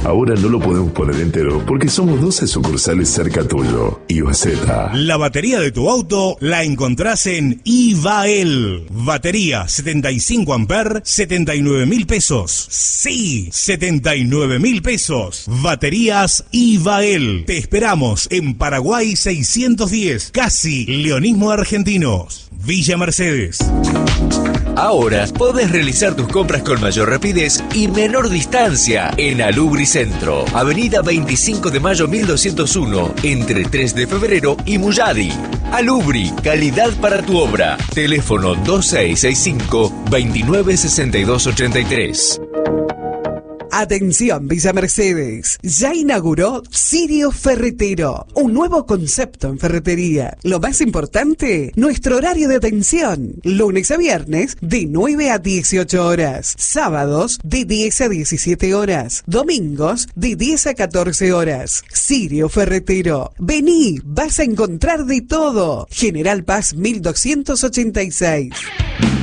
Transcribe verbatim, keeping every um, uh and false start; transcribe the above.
Ahora no lo podemos poner entero porque somos doce sucursales cerca tuyo. Ibaceta. La batería de tu auto la encontrás en Ivael. Batería setenta y cinco amperes, setenta y nueve mil pesos. Sí, setenta y nueve mil pesos. Baterías Ivael. Te esperamos en Paraguay seiscientos diez, casi Leonismo Argentinos. Villa Mercedes. Ahora podés realizar tus compras con mayor rapidez y menor distancia en Alubri Centro, Avenida veinticinco de mayo mil doscientos uno, entre tres de febrero y Muyadi. Alubri, calidad para tu obra. Teléfono dos seis seis cinco, veintinueve sesenta y dos ochenta y tres. Atención Villa Mercedes, ya inauguró Sirio Ferretero, un nuevo concepto en ferretería. Lo más importante, nuestro horario de atención, lunes a viernes de nueve a dieciocho horas, sábados de diez a diecisiete horas, domingos de diez a catorce horas. Sirio Ferretero, vení, vas a encontrar de todo. General Paz mil doscientos ochenta y seis.